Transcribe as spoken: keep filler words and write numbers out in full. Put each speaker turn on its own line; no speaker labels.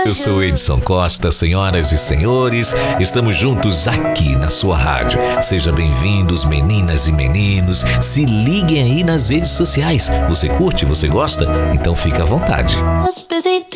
Eu sou o Edson Costa, senhoras e senhores, estamos juntos aqui na sua rádio. Sejam bem-vindos, meninas e meninos. Se liguem aí nas redes sociais. Você curte? Você gosta? Então fica à vontade.